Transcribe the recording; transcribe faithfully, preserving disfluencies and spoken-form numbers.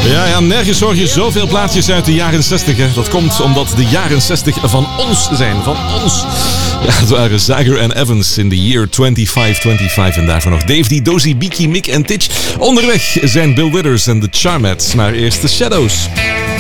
Ja, ja, nergens hoor je zoveel plaatjes uit de jaren zestig. Hè. Dat komt omdat de jaren zestig van ons zijn. Van ons. Ja, het waren Zager en Evans in the year twenty-five twenty-five. En daarvoor nog Dave D, Dozy, Beaky, Mick en Titch. Onderweg zijn Bill Withers en The Charmettes. Maar eerst de Shadows.